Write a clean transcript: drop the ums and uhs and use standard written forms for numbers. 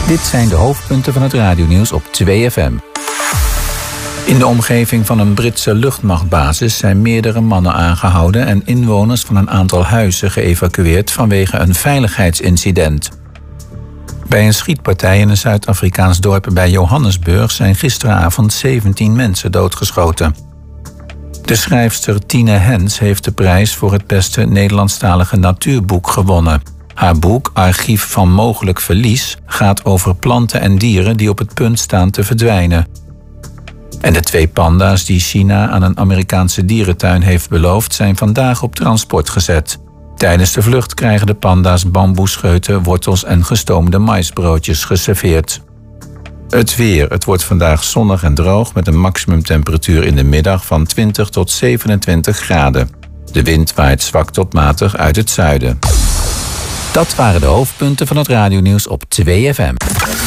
Dit zijn de hoofdpunten van het radionieuws op 2FM. In de omgeving van een Britse luchtmachtbasis zijn meerdere mannen aangehouden en inwoners van een aantal huizen geëvacueerd vanwege een veiligheidsincident. Bij een schietpartij in een Zuid-Afrikaans dorp bij Johannesburg zijn gisteravond 17 mensen doodgeschoten. De schrijfster Tine Hens heeft de prijs voor het beste Nederlandstalige natuurboek gewonnen. Haar boek Archief van Mogelijk Verlies gaat over planten en dieren die op het punt staan te verdwijnen. En de 2 panda's die China aan een Amerikaanse dierentuin heeft beloofd zijn vandaag op transport gezet. Tijdens de vlucht krijgen de panda's bamboescheuten, wortels en gestoomde maïsbroodjes geserveerd. Het weer. Het wordt vandaag zonnig en droog met een maximumtemperatuur in de middag van 20 tot 27 graden. De wind waait zwak tot matig uit het zuiden. Dat waren de hoofdpunten van het radionieuws op 2FM.